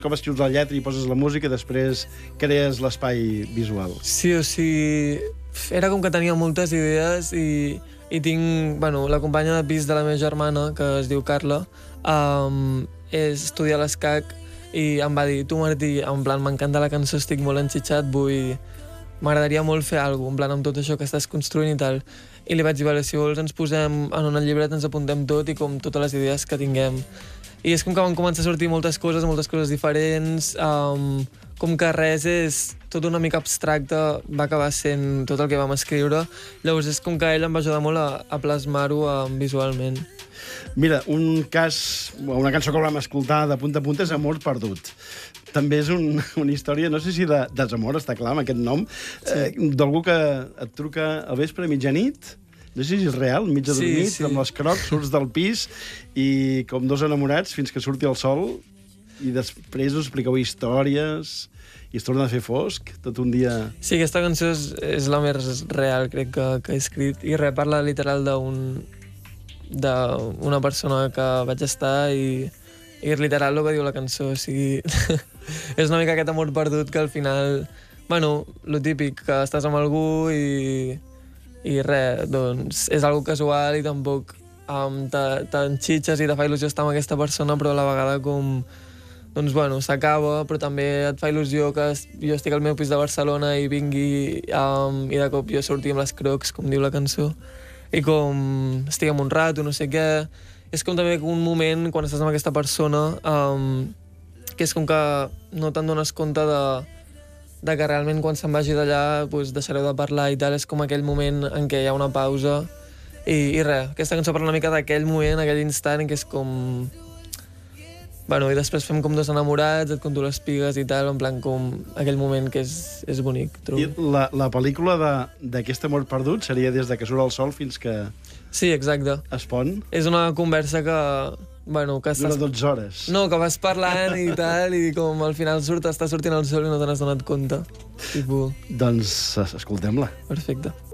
com escrius la lletra i poses la música i després crees l'espai visual. Sí, o sigui, era com que tenia moltes idees i tinc, bueno, la companya de pis de la meva germana, que es diu Carla, estudia a l'ESCAC i em va dir, tu Martí, en plan, m'encanta la cançó, estic molt enxitxat, m'agradaria molt fer alguna cosa, en plan, amb tot això que estàs construint i tal. I li vaig dir, vale, si vols ens posem en una llibreta, ens apuntem tot i com totes les idees que tinguem. I és com que van començar a sortir moltes coses diferents, com que res és tot una mica abstracte, va acabar sent tot el que vam escriure. Llavors és com que ell em va ajudar molt a plasmar-ho visualment. Mira, una cançó que vam escoltar de punta a punta és Amor perdut. També és una història, no sé si de desamor, està clar, amb aquest nom, d'algú que et truca al vespre a mitjanit, no sé si és real, mig adormit, amb les crocs, surts del pis i com dos enamorats fins que surti el sol i després us expliqueu històries i es torna a fer fosc tot un dia... Sí, aquesta cançó és la més real, crec, que he escrit i parla literal d'una persona que vaig estar i literal el que diu la cançó, o sigui... és una mica aquest amor perdut que al final... Bueno, lo típic, que estàs amb algú i res, doncs és algo casual i tampoc t'enxitxes i te fa il·lusió estar amb aquesta persona, però a la vegada com... Doncs bueno, s'acaba, però també et fa il·lusió que jo estic al meu pis de Barcelona i vingui i de cop jo surti amb les crocs, com diu la cançó, i com estiguem un rato, no sé què... És com també un moment, quan estàs amb aquesta persona, que és com que no te'n dones compte de que realment quan se'n vagi d'allà deixareu de parlar i tal, és com aquell moment en què hi ha una pausa i res, aquesta cançó parla una mica d'aquell moment, aquell instant en què és com... Bueno, i després fem com dos enamorats, et conto les pigues i tal, en plan com aquell moment que és bonic, trobo. I la pel·lícula d'aquest amor perdut seria des de que surt el sol fins que... Sí, exacte. Es pon? És una conversa que... Bueno, que dura 12 hores. No, que vas parlant i tal, i com al final està sortint el sol i no te n'has donat compte. Doncs escoltem-la. Perfecte.